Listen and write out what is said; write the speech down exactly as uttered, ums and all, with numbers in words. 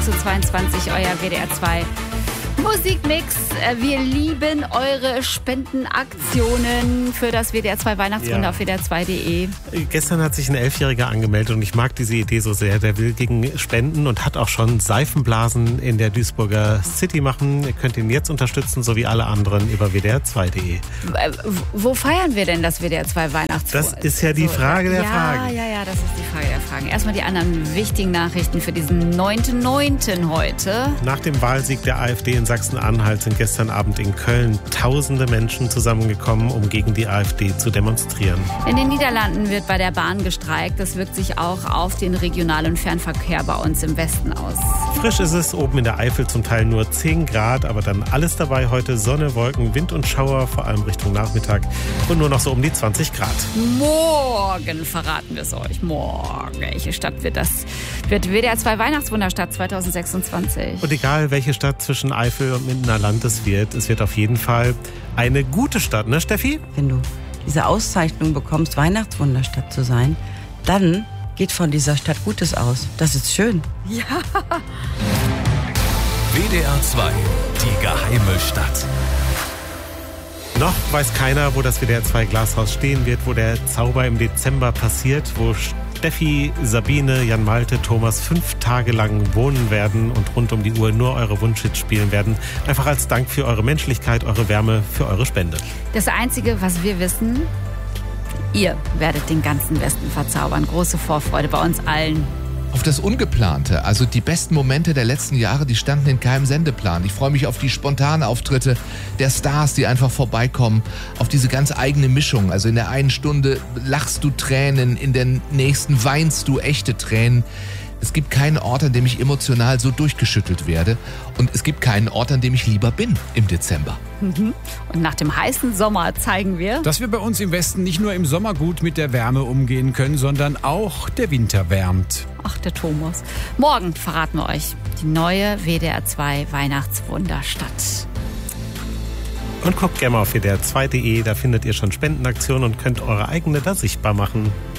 zu zweiundzwanzig, euer W D R zwei Musikmix. Wir lieben eure Spendenaktionen für das W D R zwei Weihnachtswunder Ja. auf W D R zwei Punkt de. Gestern hat sich ein Elfjähriger angemeldet und ich mag diese Idee so sehr. Der will gegen Spenden und hat auch schon Seifenblasen in der Duisburger City machen. Ihr könnt ihn jetzt unterstützen, so wie alle anderen, über W D R zwei Punkt de. Wo feiern wir denn das W D R zwei Weihnachtswunder? Das ist ja die Frage der ja, Fragen. Ja, ja, das ist die Frage der Fragen. Erstmal die anderen wichtigen Nachrichten für diesen neunten neunten heute. Nach dem Wahlsieg der AfD in Sachsen-Anhalt sind gestern Abend in Köln tausende Menschen zusammengekommen, um gegen die AfD zu demonstrieren. In den Niederlanden wird bei der Bahn gestreikt. Das wirkt sich auch auf den Regional- und Fernverkehr bei uns im Westen aus. Frisch ist es, oben in der Eifel zum Teil nur zehn Grad, aber dann alles dabei heute. Sonne, Wolken, Wind und Schauer, vor allem Richtung Nachmittag und nur noch so um die zwanzig Grad. Morgen verraten wir es euch. Morgen. Welche Stadt wird das? Wird W D R zwei Weihnachtswunderstadt zwanzig sechsundzwanzig. Und egal, welche Stadt zwischen Eifel und Mindener Land es wird, es wird auf jeden Fall eine gute Stadt, ne Steffi? Wenn du diese Auszeichnung bekommst, Weihnachtswunderstadt zu sein, dann geht von dieser Stadt Gutes aus. Das ist schön. Ja. W D R zwei, die geheime Stadt. Noch weiß keiner, wo das W D R zwei Glashaus stehen wird, wo der Zauber im Dezember passiert, wo Steffi, Sabine, Jan Malte, Thomas fünf Tage lang wohnen werden und rund um die Uhr nur eure Wunschhits spielen werden. Einfach als Dank für eure Menschlichkeit, eure Wärme, für eure Spende. Das Einzige, was wir wissen, ihr werdet den ganzen Westen verzaubern. Große Vorfreude bei uns allen. Auf das Ungeplante, also die besten Momente der letzten Jahre, die standen in keinem Sendeplan. Ich freue mich auf die spontanen Auftritte der Stars, die einfach vorbeikommen, auf diese ganz eigene Mischung. Also in der einen Stunde lachst du Tränen, in der nächsten weinst du echte Tränen. Es gibt keinen Ort, an dem ich emotional so durchgeschüttelt werde. Und es gibt keinen Ort, an dem ich lieber bin im Dezember. Mhm. Und nach dem heißen Sommer zeigen wir, dass wir bei uns im Westen nicht nur im Sommer gut mit der Wärme umgehen können, sondern auch der Winter wärmt. ach der Thomas, morgen verraten wir euch die neue W D R zwei Weihnachtswunderstadt. Und guckt gerne mal auf W D R zwei Punkt de, da findet ihr schon Spendenaktionen und könnt eure eigene da sichtbar machen.